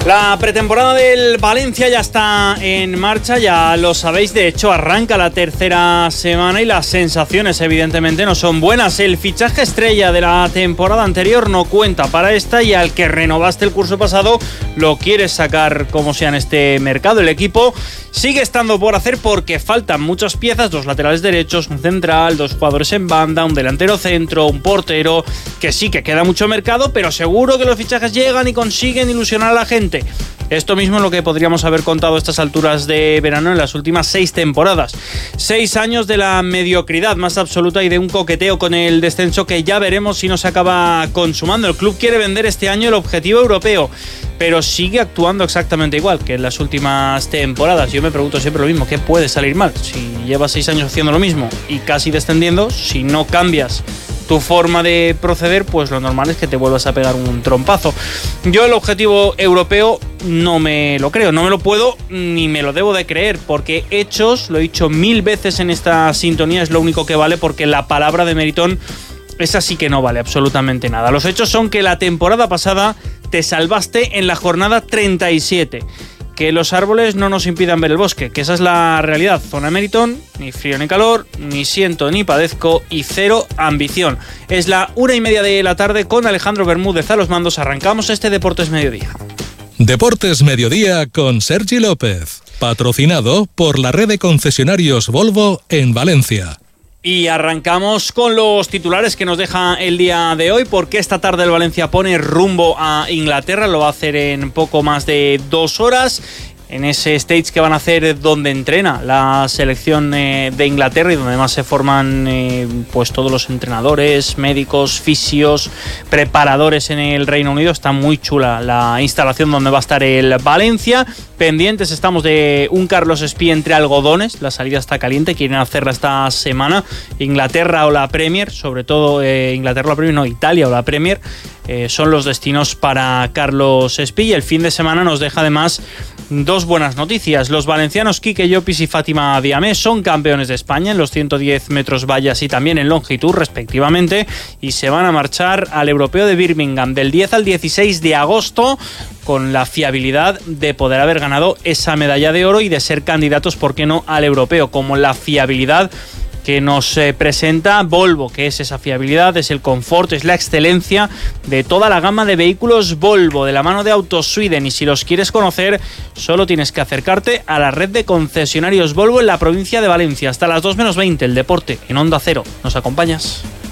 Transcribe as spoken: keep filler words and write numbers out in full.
La pretemporada del Valencia ya está en marcha, ya lo sabéis, de hecho arranca la tercera semana y las sensaciones evidentemente no son buenas. El fichaje estrella de la temporada anterior no cuenta para esta y al que renovaste el curso pasado lo quieres sacar como sea en este mercado. El equipo sigue estando por hacer porque faltan muchas piezas, dos laterales derechos, un central, dos jugadores en banda, un delantero centro, un portero, que sí que queda mucho mercado, pero seguro que los fichajes llegan y consiguen ilusionar a la gente. Esto mismo es lo que podríamos haber contado a estas alturas de verano en las últimas seis temporadas. Seis años de la mediocridad más absoluta y de un coqueteo con el descenso que ya veremos si no se acaba consumando. El club quiere vender este año el objetivo europeo, pero sigue actuando exactamente igual que en las últimas temporadas. Yo me pregunto siempre lo mismo, ¿qué puede salir mal? Si llevas seis años haciendo lo mismo y casi descendiendo, si no cambias tu forma de proceder, pues lo normal es que te vuelvas a pegar un trompazo. Yo el objetivo europeo no me lo creo, no me lo puedo ni me lo debo de creer, porque hechos, lo he dicho mil veces en esta sintonía, es lo único que vale, porque la palabra de Meritón, esa sí que no vale absolutamente nada. Los hechos son que la temporada pasada te salvaste en la jornada treinta y siete. Que los árboles no nos impidan ver el bosque, que esa es la realidad. Zona Meritón, ni frío ni calor, ni siento ni padezco y cero ambición. Es la una y media de la tarde con Alejandro Bermúdez a los mandos. Arrancamos este Deportes Mediodía. Deportes Mediodía con Sergi López, patrocinado por la red de concesionarios Volvo en Valencia. Y arrancamos con los titulares que nos deja el día de hoy, porque esta tarde el Valencia pone rumbo a Inglaterra, lo va a hacer en poco más de dos horas, en ese stage que van a hacer donde entrena la selección eh, de Inglaterra y donde además se forman eh, pues todos los entrenadores, médicos, fisios, preparadores en el Reino Unido. Está muy chula la instalación donde va a estar el Valencia. Pendientes estamos de un Carlos Espí entre algodones, la salida está caliente, quieren hacerla esta semana. Inglaterra o la Premier, sobre todo eh, Inglaterra o la Premier, no, Italia o la Premier, eh, son los destinos para Carlos Espí. Y el fin de semana nos deja además dos buenas noticias. Los valencianos Quique Llopis y Fátima Diamé son campeones de España en los ciento diez metros vallas y también en longitud respectivamente, y se van a marchar al Europeo de Birmingham del diez al dieciséis de agosto con la fiabilidad de poder haber ganado esa medalla de oro y de ser candidatos, ¿por qué no?, al europeo, como la fiabilidad que nos eh, presenta Volvo, que es esa fiabilidad, es el confort, es la excelencia de toda la gama de vehículos Volvo, de la mano de Autosweden. Y si los quieres conocer, solo tienes que acercarte a la red de concesionarios Volvo en la provincia de Valencia. Hasta las dos menos veinte, el deporte en Onda Cero. ¿Nos acompañas?